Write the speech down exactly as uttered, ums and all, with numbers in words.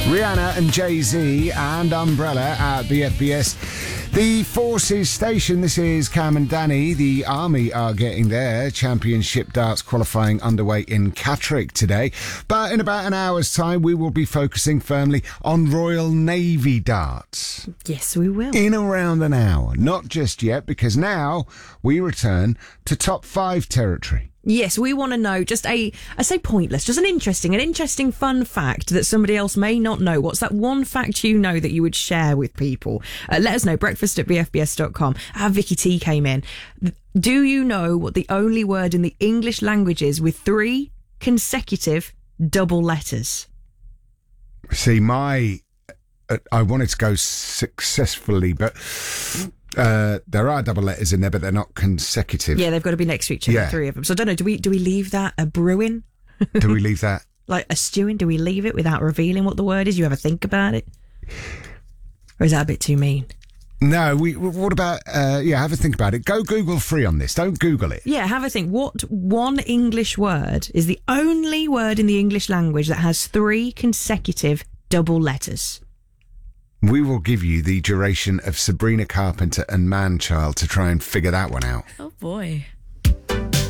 Rihanna and Jay-Z and Umbrella at the F B S. The Forces Station, this is Cam and Danny. The Army are getting their championship darts qualifying underway in Catterick today. But in about an hour's time, we will be focusing firmly on Royal Navy darts. Yes, we will. In around an hour. Not just yet, because now we return to top five territory. Yes, we want to know just a, I say pointless, just an interesting, an interesting fun fact that somebody else may not know. What's that one fact you know that you would share with people? Uh, let us know, breakfast at b f b s dot com. Ah, Vicky T came in. Do you know what the only word in the English language is with three consecutive double letters? See, my, uh, I wanted to go successfully, but... Uh, there are double letters in there, but they're not consecutive. Yeah, they've got to be next to each other, Yeah. three of them. So I don't know, do we do we leave that a brewing? Do we leave that? Like a stewing? Do we leave it without revealing what the word is? You ever think about it? Or is that a bit too mean? No, we. What about, uh, yeah, have a think about it. Go Google free on this. Don't Google it. Yeah, have a think. What one English word is the only word in the English language that has three consecutive double letters? We will give you the duration of Sabrina Carpenter and Man-Child to try and figure that one out. Oh, boy.